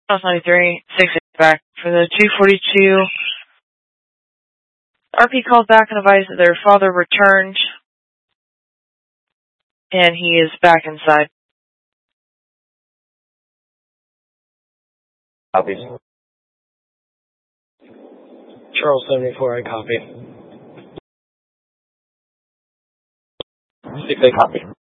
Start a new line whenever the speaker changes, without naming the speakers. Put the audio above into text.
Charles 93, 6 back. For the 242, RP called back and advised that their father returned, and he is back inside.
Copies. Charles 74, I copy. 6A copy.